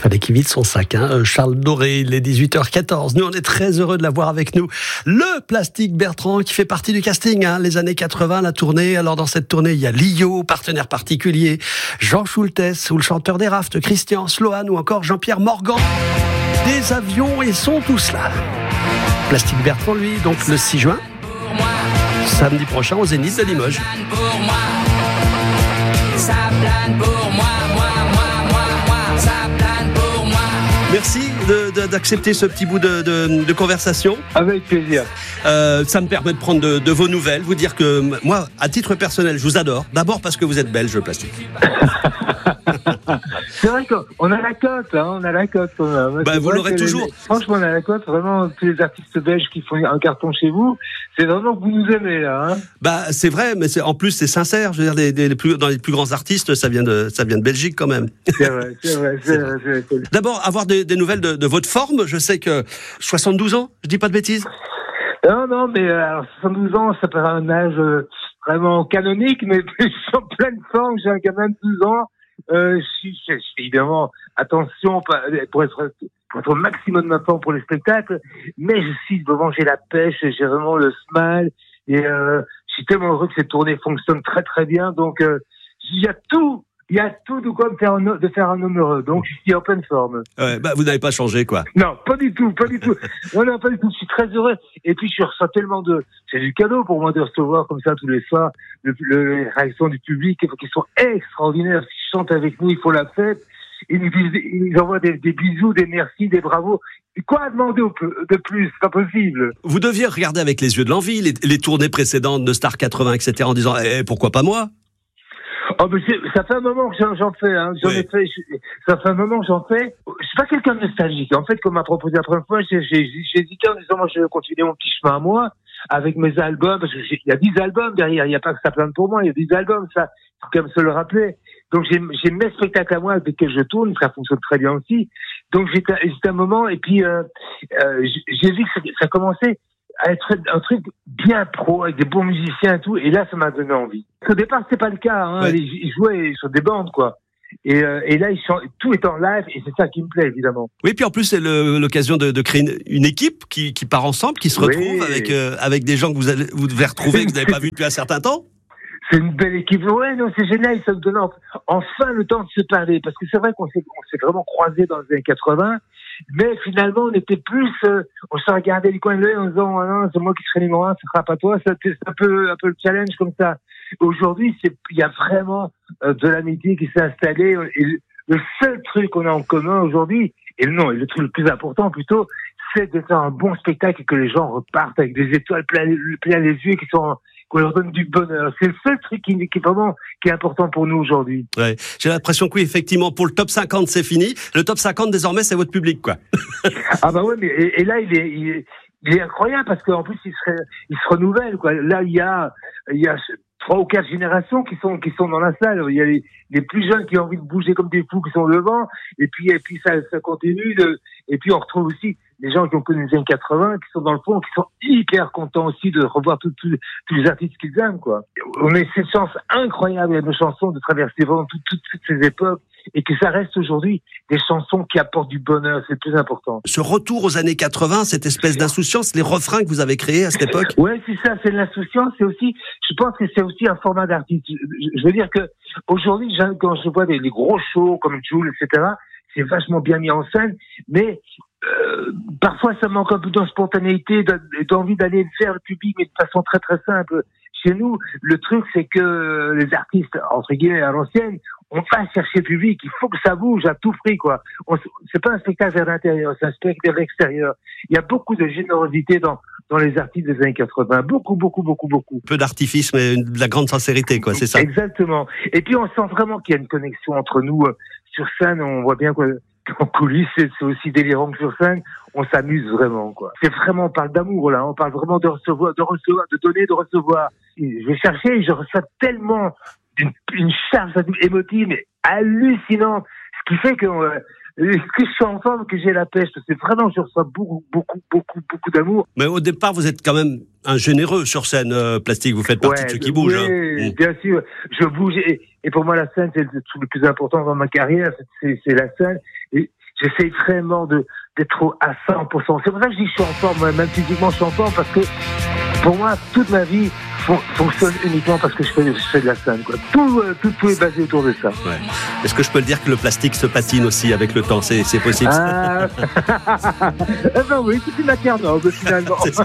Fallait qu'il vide son sac, hein. Charles Doré, il est 18h14. Nous, on est très heureux de l'avoir avec nous. Le Plastique Bertrand, qui fait partie du casting, hein, les années 80, la tournée. Alors, dans cette tournée, il y a Lio, partenaire particulier, Jean Schultes, ou le chanteur des Rafts, Christian Sloan, ou encore Jean-Pierre Morgan. Des avions, ils sont tous là. Plastique Bertrand, lui, donc le 6 juin, samedi prochain, au Zénith de Limoges. Ça plane pour moi, ça plane pour moi. Merci d'accepter ce petit bout de conversation. Avec plaisir. Ça me permet de prendre de vos nouvelles, vous dire que moi, à titre personnel, je vous adore. D'abord parce que vous êtes belge, Plastique. C'est vrai qu'on a la cote, hein, on a la cote quand même. Bah, vous l'aurez toujours. Franchement, on a la cote. Vraiment, tous les artistes belges qui font un carton chez vous, c'est vraiment que vous nous aimez là. Hein. Bah, c'est vrai, mais en plus c'est sincère. Je veux dire, dans les plus grands artistes, ça vient de Belgique quand même. C'est vrai. D'abord, avoir des nouvelles de votre forme. Je sais que 72 ans, je dis pas de bêtises. Non, mais alors 72 ans, ça paraît un âge vraiment canonique, mais je suis en pleine forme. J'ai un gamin de 12 ans. Je fais évidemment attention pour être au maximum de ma forme pour les spectacles, mais je suis devant, j'ai la pêche, j'ai vraiment le smile, et je suis tellement heureux que cette tournée fonctionne très très bien, donc il y a tout de quoi de faire un homme heureux, donc je suis en pleine forme. Ouais, bah vous n'avez pas changé quoi. Non, pas du tout. Non, pas du tout. Je suis très heureux. Et puis je reçois tellement c'est du cadeau pour moi de recevoir comme ça tous les soirs les réactions du public qui sont extraordinaires. Ils chantent avec nous, ils font la fête. Ils envoient des bisous, des merci, des bravos. Quoi demander de plus? C'est pas possible. Vous deviez regarder avec les yeux de l'envie les tournées précédentes de Star 80, etc. en disant pourquoi pas moi? Oh, mais ça fait un moment que j'en fais, hein. Ça fait un moment que j'en fais. Je suis pas quelqu'un de nostalgique. En fait, comme m'a proposé la première fois, j'ai hésité en disant, moi, je vais continuer mon petit chemin à moi, avec mes albums, parce que il y a 10 albums derrière. Il n'y a pas que ça plane pour moi. Il y a 10 albums, ça. Faut quand même se le rappeler. Donc, j'ai mes spectacles à moi avec lesquels je tourne. Ça fonctionne très bien aussi. Donc, j'étais un moment, et puis, j'ai vu que ça commençait à être un truc bien pro, avec des bons musiciens et tout, et là, ça m'a donné envie. Au départ, c'était pas le cas, hein. Ouais. Ils jouaient sur des bandes, quoi. Et là, tout est en live, et c'est ça qui me plaît, évidemment. Oui, puis en plus, c'est l'occasion de créer une équipe qui part ensemble, qui se retrouve avec des gens que vous devez retrouver, que vous n'avez pas vu depuis un certain temps. C'est une belle équipe. Ouais, non, c'est génial, ça me donne enfin le temps de se parler, parce que c'est vrai qu'on s'est vraiment croisés dans les années 80, mais finalement, on était plus, on se regardait du coin de l'œil en disant, ah non, c'est moi qui serai numéro 1, ce sera pas toi. C'est un peu le challenge comme ça. Aujourd'hui, il y a vraiment de l'amitié qui s'est installée, et le seul truc qu'on a en commun aujourd'hui, le truc le plus important plutôt, c'est de faire un bon spectacle et que les gens repartent avec des étoiles plein les yeux, qu'on leur donne du bonheur. C'est le seul truc qui est important pour nous aujourd'hui. Ouais. J'ai l'impression que oui, effectivement, pour le top 50, c'est fini. Le top 50, désormais, c'est votre public, quoi. Ah bah ouais, mais et là, il est incroyable parce qu'en plus, il se renouvelle, quoi. Là, il y a 3 ou 4 générations qui sont dans la salle. Il y a les plus jeunes qui ont envie de bouger comme des fous qui sont devant, et puis ça continue et puis on retrouve aussi les gens qui ont connu les années 80 qui sont dans le fond, qui sont hyper contents aussi de revoir tous les artistes qu'ils aiment, quoi. On a cette chance incroyable avec nos chansons de traverser vraiment toutes ces époques, et que ça reste aujourd'hui des chansons qui apportent du bonheur, c'est le plus important. Ce retour aux années 80, cette espèce d'insouciance, les refrains que vous avez créés à cette époque. Ouais, c'est ça, c'est de l'insouciance, je pense que c'est aussi un format d'artiste. Je veux dire que aujourd'hui, quand je vois des gros shows comme Jul, etc., c'est vachement bien mis en scène, mais parfois ça manque un peu de spontanéité, d'envie d'aller le faire le public, mais de façon très très simple. Chez nous, le truc, c'est que les artistes, entre guillemets, à l'ancienne, on va chercher le public, il faut que ça bouge à tout prix, quoi. C'est pas un spectacle vers l'intérieur, c'est un spectacle vers l'extérieur. Il y a beaucoup de générosité dans les artistes des années 80. Beaucoup. Peu d'artifice, mais de la grande sincérité, quoi, c'est ça. Exactement. Et puis, on sent vraiment qu'il y a une connexion entre nous. Sur scène, on voit bien qu'en coulisses, c'est aussi délirant que sur scène. On s'amuse vraiment, quoi. C'est vraiment, on parle d'amour, là. On parle vraiment de recevoir, de donner, de recevoir. Je vais chercher, je reçois tellement une charge émotive, mais hallucinante. Ce qui fait que je suis en forme, que j'ai la pêche. C'est vraiment, je reçois beaucoup d'amour. Mais au départ, vous êtes quand même un généreux sur scène, Plastique. Vous faites partie de ceux qui bougent. Oui, bien sûr. Je bouge. Et pour moi, la scène, c'est le truc le plus important dans ma carrière. C'est la scène. Et j'essaye vraiment d'être à 100%. C'est pour ça que je dis que je suis en forme, même physiquement je suis en forme, parce que pour moi, toute ma vie fonctionne uniquement parce que je fais de la scène, quoi. Tout est basé autour de ça. Ouais. Est-ce que je peux le dire que le plastique se patine aussi avec le temps? C'est possible? Ah. Eh ben oui, c'est une matière noble finalement. C'est ça.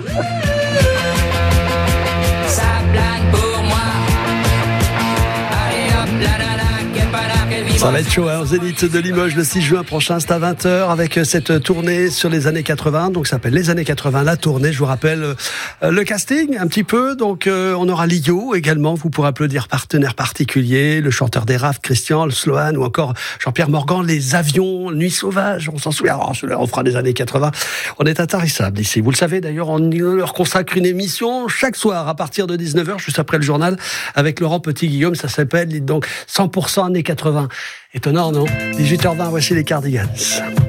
Ça plane pour moi. Allez hop, la la la, qu'est pas là, qu'elle vibre. Ça va être chaud, hein, au Zénith de Limoges le 6 juin prochain, c'est à 20h avec cette tournée sur les années 80. Donc ça s'appelle les années 80, la tournée. Je vous rappelle le casting un petit peu. Donc on aura Lio également. Vous pourrez applaudir partenaires particuliers, le chanteur des Raft, Christian, le Sloan ou encore Jean-Pierre Morgan, les Avions, Nuit Sauvage. On s'en souvient. Alors, on fera des années 80. On est intarissable ici. Vous le savez d'ailleurs, on leur consacre une émission chaque soir à partir de 19h, juste après le journal, avec Laurent Petit-Guillaume. Ça s'appelle donc 100% années 80. Étonnant, non? 18h20, voici les Cardigans.